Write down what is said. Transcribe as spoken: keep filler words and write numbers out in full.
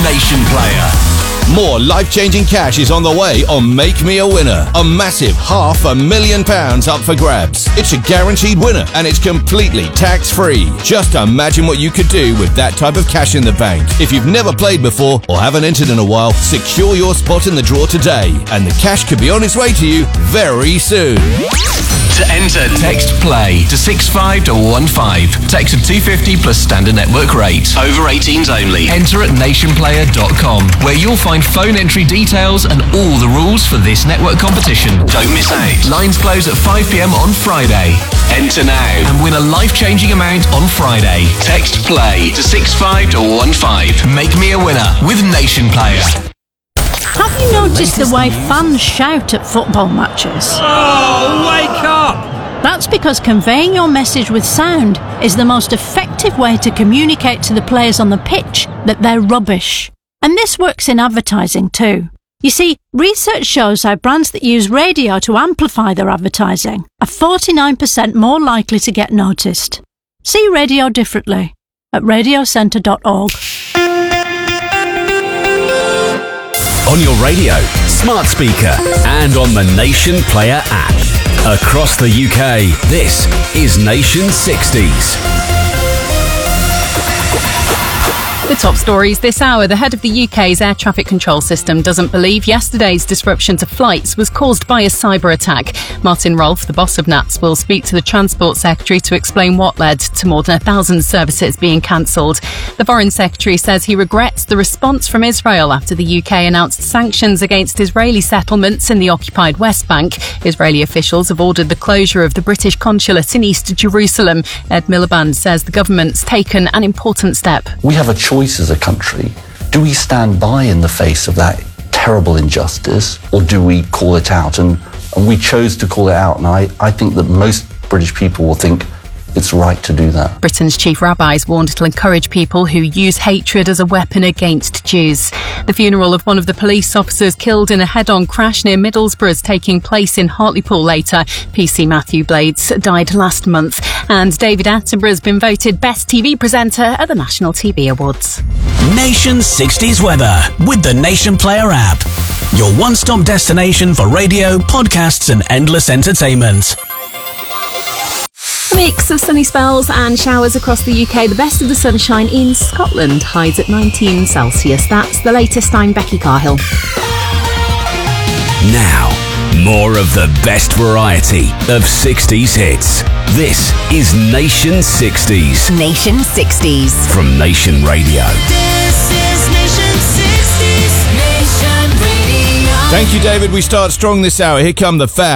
Nation Player. More life-changing cash is on the way on Make Me a Winner. A massive half a million pounds up for grabs. It's a guaranteed winner and it's completely tax-free. Just imagine what you could do with that type of cash in the bank. If you've never played before or haven't entered in a while, secure your spot in the draw today and the cash could be on its way to you very soon. To enter, text PLAY to six five one one five. Text of two fifty plus standard network rate. Over eighteens only. Enter at nation player dot com, where you'll find phone entry details and all the rules for this network competition. Don't miss out. Lines close at five p m on Friday. Enter now and win a life-changing amount on Friday. Text PLAY to six five one one five. Make me a winner with Nation Player. Have you noticed the way fans shout at football matches? Oh, wake up! That's because conveying your message with sound is the most effective way to communicate to the players on the pitch that they're rubbish. And this works in advertising too. You see, research shows how brands that use radio to amplify their advertising are forty-nine percent more likely to get noticed. See radio differently at radio centre dot org. On your radio, smart speaker, and on the Nation Player app. Across the U K, this is Nation sixties. The top stories this hour. The head of the U K's air traffic control system doesn't believe yesterday's disruption to flights was caused by a cyber attack. Martin Rolfe, the boss of N A T S, will speak to the Transport Secretary to explain what led to more than a thousand services being cancelled. The Foreign Secretary says he regrets the response from Israel after the U K announced sanctions against Israeli settlements in the occupied West Bank. Israeli officials have ordered the closure of the British consulate in East Jerusalem. Ed Miliband says the government's taken an important step. We have a choice as a country. Do we stand by in the face of that terrible injustice, or do we call it out? And, and we chose to call it out, and I, I think that most British people will think it's right to do that. Britain's chief rabbis warned it'll encourage people who use hatred as a weapon against Jews. The funeral of one of the police officers killed in a head-on crash near Middlesbrough is taking place in Hartlepool later. P C Matthew Blades died last month. And David Attenborough has been voted Best T V Presenter at the National T V Awards. Nation sixties weather with the Nation Player app. Your one-stop destination for radio, podcasts and endless entertainment. A mix of sunny spells and showers across the U K. The best of the sunshine in Scotland. Highs at nineteen Celsius. That's the latest. I'm Becky Carhill. Now, more of the best variety of sixties hits. This is Nation sixties. Nation sixties. From Nation Radio. This is Nation sixties. Nation Radio. Thank you, David. We start strong this hour. Here come the Fab.